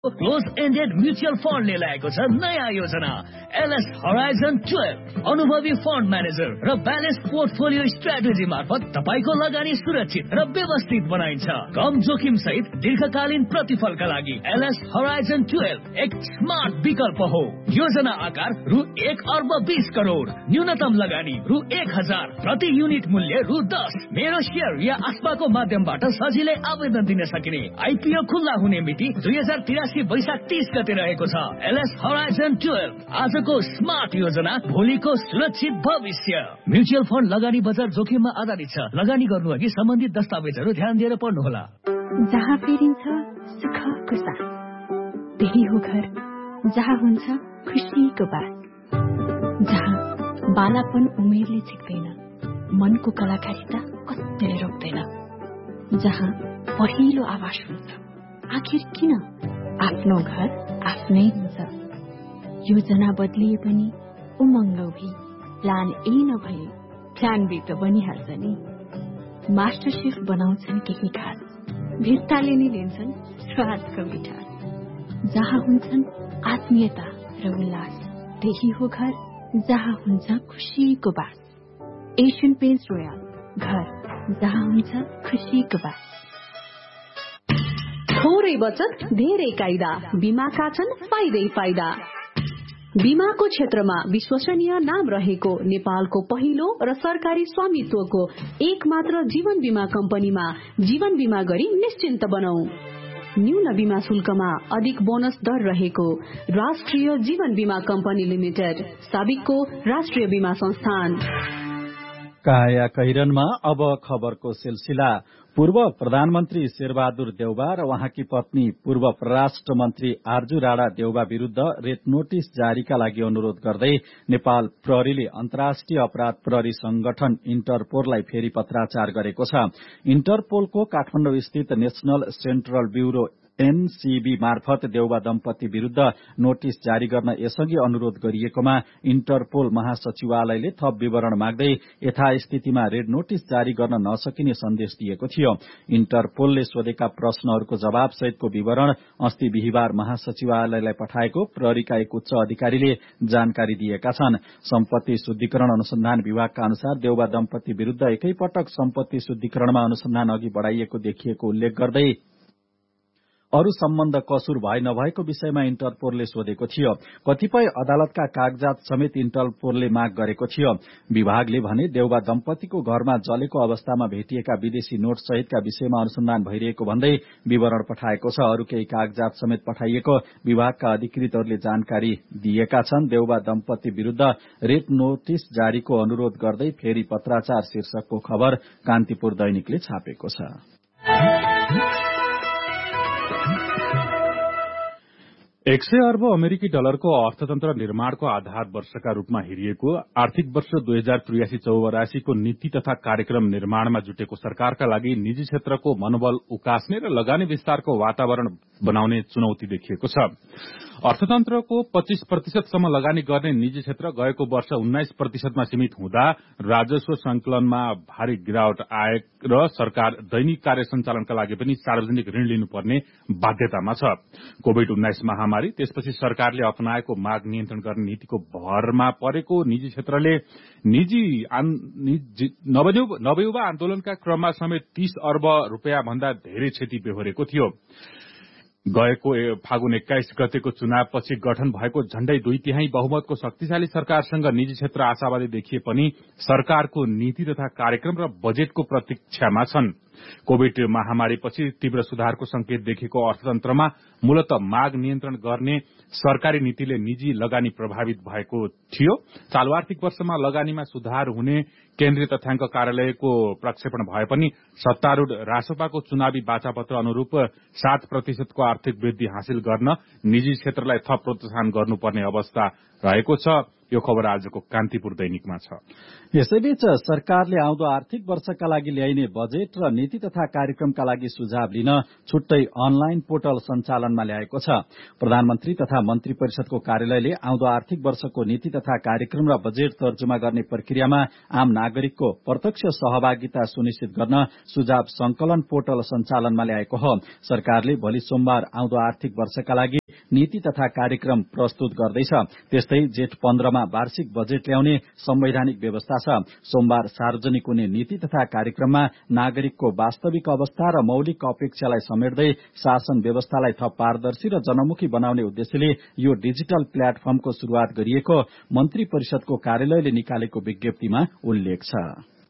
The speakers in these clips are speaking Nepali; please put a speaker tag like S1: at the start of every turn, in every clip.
S1: क्लोज एन्डेड म्युचुअल फन्डले ल्याएको छ नयाँ योजना एलएस हराइजन 12। अनुभवी फन्ड म्यानेजर र ब्यालेन्स पोर्टफोलियो स्ट्राटेजी मार्फत तपाईको लगानी सुरक्षित र व्यवस्थित बनाइन्छ। कम जोखिम सहित दीर्घकालीन प्रतिफलका लागि एलएस हराइजन 12 एक स्मार्ट विकल्प हो। योजना आकार रु 1,20 करोड, न्यूनतम लगानी रु 1,000, प्रति युनिट मूल्य रु 10। मेरो शेयर या आस्पाको माध्यमबाट सजिलै आवेदन दिन सकिने। आइपीओ खुल्ला हुने मिति 2083 वैशाख 30 गते रहेको छ। एलएस हराइजन 12 आजको स्मार्ट योजना, भोलिको सुरक्षित भविष्य। म्युचुअल फन्ड लगानी बजार जोखिममा आधारित छ। लगानी गर्नु अघि सम्बन्धित दस्तावेजहरू ध्यान दिएर पढ्नुहोला।
S2: जहाँ फेरिन्छ सुखको साथ, त्यही हो घर जहाँ हुन्छ खुसीको बात, जहाँ बालापन उमेरले झिक्दैन, मनको कलाकारिता कत्तिले रोक्दैन, जहाँ पहिलो आवाज हुन्छ आखिर किन आफ्नो घर आफ्नै हुन्छ। योजना बदलिए पनि उमङ्ग उभि, प्लान ए नभए प्लान बी त बनिहाल्छ नि। मास्टर शेफ बनाउँछन् केही खास, भित्ताले नै लिन्छन् स्वादको मिठास, जहाँ हुन्छन् आत्मीयता र उल्लास, त्यही हो घर जहाँ हुन्छ खुसीको बास। एशियन पेन्ट्स रोयल, घर जहाँ हुन्छ खुसीको बास।
S3: थोरै बचत धेरै कायदा, बीमाका छन् फाइदै फाइदा। बीमाको क्षेत्रमा विश्वसनीय नाम रहेको नेपालको पहिलो र सरकारी स्वामित्वको एक मात्र जीवन बीमा कम्पनीमा जीवन बीमा गरी निश्चिन्त बनौ। न्यून बीमा शुल्कमा अधिक बोनस दर रहेको राष्ट्रिय जीवन बीमा कम्पनी लिमिटेड, साबिकको राष्ट्रिय बीमा संस्थान।
S4: काया कैरनमा अब खबरको सिलसिला। पूर्व प्रधानमन्त्री शेरबहादुर देउबा र उहाँकी पत्नी पूर्व परराष्ट्र मन्त्री आर्जु राणा देउबा विरूद्ध रेड नोटिस जारीका लागि अनुरोध गर्दै नेपाल प्रहरीले अन्तर्राष्ट्रिय अपराध प्रहरी संगठन इन्टरपोललाई फेरि पत्राचार गरेको छ। इन्टरपोलको काठमाडौँ स्थित नेशनल सेन्ट्रल ब्यूरो एनसीबी मार्फत देउबा दम्पति विरूद्ध नोटिस जारी गर्न यसअघि अनुरोध गरिएकोमा इन्टरपोल महासचिवालयले थप विवरण माग्दै यथास्थितिमा रेड नोटिस जारी गर्न नसकिने सन्देश दिएको थियो। इन्टरपोलले सोधेका प्रश्नहरूको जवाब सहितको विवरण अस्ति बिहिबार महासचिवालयलाई पठाएको प्रहरीका एक उच्च अधिकारीले जानकारी दिएका छन्। सम्पत्ति शुद्धिकरण अनुसन्धान विभागका अनुसार देउबा दम्पति विरूद्ध एकैपटक सम्पत्ति शुद्धिकरणमा अनुसन्धान अघि बढ़ाइएको देखिएको उल्लेख गर्दै अरू सम्बन्ध कसुर भए नभएको विषयमा इन्टरपोलले सोधेको थियो। कतिपय अदालतका कागजात समेत इन्टरपोलले माग गरेको थियो। विभागले भने देउबा दम्पतिको घरमा जलेको अवस्थामा भेटिएका विदेशी नोट सहितका विषयमा अनुसन्धान भइरहेको भन्दै विवरण पठाएको छ। अरू केही कागजात समेत पठाइएको विभागका अधिकृतहरूले जानकारी दिएका छन्। देउबा दम्पति विरूद्ध रेड नोटिस जारीको अनुरोध गर्दै फेरि पत्राचार शीर्षकको खबर कान्तिपुर दैनिकले छापेको छ।
S5: 100 अर्ब अमेरिकी डलरको अर्थतन्त्र निर्माणको आधार वर्षका रूपमा हेरिएको आर्थिक वर्ष 2083-84 को नीति तथा कार्यक्रम निर्माणमा जुटेको सरकारका लागि निजी क्षेत्रको मनोबल उकास्ने र लगानी विस्तारको वातावरण बनाउने चुनौती देखिएको छ। अर्थतन्त्रको 25% सम्म लगानी गर्ने निजी क्षेत्र गएको वर्ष 19% सीमित हुँदा राजस्व संकलनमा भारी गिरावट आए र सरकार दैनिक कार्य सञ्चालनका लागि पनि सार्वजनिक ऋण लिनुपर्ने बाध्यतामा छ। कोभिड-19 महामारी त्यसपछि सरकारले अपनाएको माग नियन्त्रण गर्ने नीतिको भरमा परेको निजी क्षेत्रले नवयुवा आन्दोलनका क्रममा समेत 30 अर्ब रुपियाँ भन्दा धेरै क्षति बेहोरेको थियो। गएको फागुन 21 गतेको चुनावपछि गठन भएको झण्डै 2/3 बहुमतको शक्तिशाली सरकारसँग निजी क्षेत्र आशावादी देखिए पनि सरकारको नीति तथा कार्यक्रम र बजेटको प्रतीक्षामा छन्। कोभिड महामारीपछि तीव्र सुधारको संकेत देखेको अर्थतन्त्रमा मूलत माग नियन्त्रण गर्ने सरकारी नीतिले निजी लगानी प्रभावित भएको थियो। चालू आर्थिक वर्षमा लगानीमा सुधार हुने केन्द्रीय तथ्याङ्क कार्यालयको प्रक्षेपण भए पनि सत्तारूढ़ रासपाको चुनावी बाचापत्र अनुरूप 7% को आर्थिक वृद्धि हासिल गर्न निजी क्षेत्रलाई थप प्रोत्साहन गर्नुपर्ने अवस्था रहेको छ। यो खबर आजको कान्तिपुर दैनिकमा छ।
S4: यसैबीच सरकारले आउँदो आर्थिक वर्षका लागि ल्याइने बजेट र नीति तथा कार्यक्रमका लागि सुझाव लिन छुट्टै अनलाइन पोर्टल सञ्चालनमा ल्याएको छ। प्रधानमन्त्री तथा मन्त्री परिषदको कार्यालयले आउँदो आर्थिक वर्षको नीति तथा कार्यक्रम र बजेट तर्जुमा गर्ने प्रक्रियामा आम नागरिकको प्रत्यक्ष सहभागिता सुनिश्चित गर्न सुझाव संकलन पोर्टल सञ्चालनमा ल्याएको हो। सरकारले भोलि सोमबार आउँदो आर्थिक वर्षका लागि नीति तथा कार्यक्रम प्रस्तुत गर्दैछ। त्यस्तै जेठ 15 मा वार्षिक बजेट ल्याउने संवैधानिक व्यवस्था छ। सोमबार सार्वजनिक हुने नीति तथा कार्यक्रममा नागरिकको वास्तविक अवस्था र मौलिक अपेक्षालाई समेट्दै शासन व्यवस्थालाई थप पारदर्शी र जनमुखी बनाउने उद्देश्यले यो डिजिटल प्लेटफर्मको शुरूआत गरिएको मन्त्री परिषदको कार्यालयले निकालेको विज्ञप्तिमा उल्लेख छ।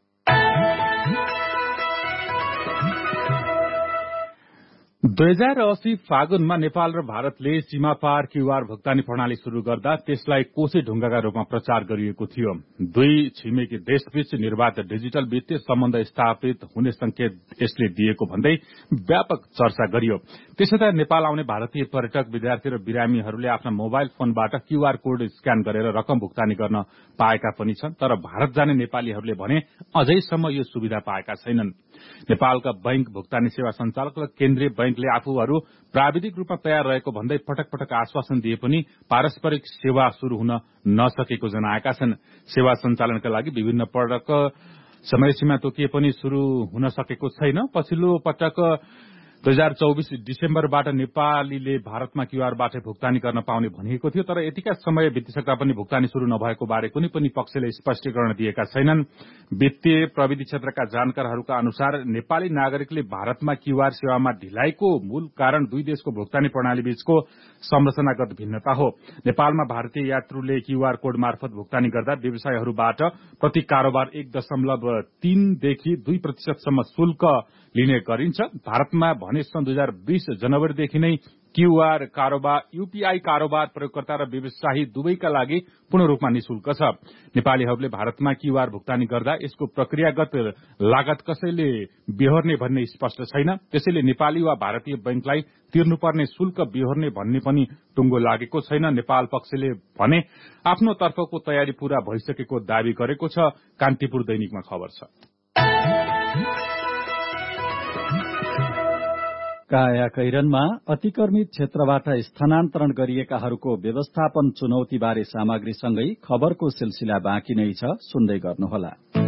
S5: 2080 फागुनमा नेपाल र भारतले सीमापार क्यूआर भुक्तानी प्रणाली शुरू गर्दा त्यसलाई कोसे ढुंगाका रूपमा प्रचार गरिएको थियो। दुई छिमेकी देशबीच निर्वाध डिजिटल वित्तीय सम्बन्ध स्थापित हुने संकेत यसले दिएको भन्दै व्यापक चर्चा गरियो। त्यसैता नेपाल आउने भारतीय पर्यटक, विद्यार्थी र बिरामीहरूले आफ्ना मोबाइल फोनबाट क्यूआर कोड स्क्यान गरेर रकम भुक्तानी गर्न पाएका पनि छन्। तर भारत जाने नेपालीहरूले भने अझैसम्म यो सुविधा पाएका छैनन्। नेपालका बैंक भुक्तानी सेवा संचालक र केन्द्रीय बैंकले आफूहरू प्राविधिक रूपमा तयार रहेको भन्दै पटक पटक आश्वासन दिए पनि पारस्परिक सेवा शुरू हुन नसकेको जनाएका छन्। सेवा सञ्चालनका लागि विभिन्न पटक समयसीमा तोकिए पनि शुरू हुन सकेको छैन। पछिल्लो पटक 2024 डिसेम्बरबाट नेपालीले भारतमा क्यूआरबाटै भुक्तानी गर्न पाउने भनिएको थियो। तर यतिका समय बितिसक्दा पनि भुक्तानी शुरू नभएको बारे कुनै पनि पक्षले स्पष्टीकरण दिएका छैनन्। वित्तीय प्रविधि क्षेत्रका जानकारहरूका अनुसार नेपाली नागरिकले भारतमा क्यूआर सेवामा ढिलाइको मूल कारण दुई देशको भुक्तानी प्रणाली बीचको संरचनागत भिन्नता हो। नेपालमा भारतीय यात्रुले क्यूआर कोड मार्फत भुक्तानी गर्दा व्यवसायहरूबाट प्रति कारोबार 1.3 देखि 2% सम्म शुल्क लिने गरिन्छ। भारतमा भने सन् 2020 जनवरीदेखि नै क्यूआर कारोबार, यूपीआई कारोबार प्रयोगकर्ता र व्यवसायी दुवैका लागि पूर्ण रूपमा निशुल्क छ। नेपालीहरूले भारतमा क्यूआर भुक्तानी गर्दा यसको प्रक्रियागत लागत कसैले बेहोर्ने भन्ने स्पष्ट छैन। त्यसैले नेपाली वा भारतीय बैंकलाई तिर्नुपर्ने शुल्क बेहोर्ने भन्ने पनि टुङ्गो लागेको छैन। नेपाल पक्षले भने आफ्नो तर्फको तयारी पूरा भइसकेको दावी गरेको छ। कान्तिपुर दैनिकमा खबर छ।
S4: काया कैरनमा अतिक्रमित क्षेत्रबाट स्थानान्तरण गरिएकाहरूको व्यवस्थापन चुनौतीबारे सामग्रीसँगै खबरको सिलसिला बाँकी नै छ, सुन्दै गर्नुहोला।